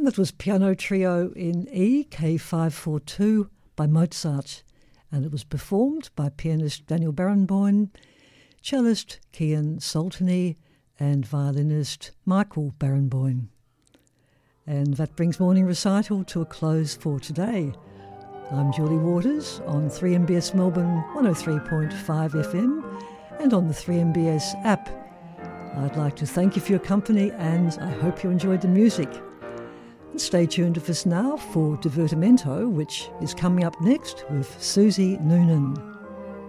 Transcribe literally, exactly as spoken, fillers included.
And that was Piano Trio in E, K five forty-two by Mozart. And it was performed by pianist Daniel Barenboim, cellist Kian Soltani, and violinist Michael Barenboim. And that brings Morning Recital to a close for today. I'm Julie Waters on three M B S Melbourne one oh three point five F M and on the three M B S app. I'd like to thank you for your company and I hope you enjoyed the music. And stay tuned with us now for Divertimento, which is coming up next with Susie Noonan.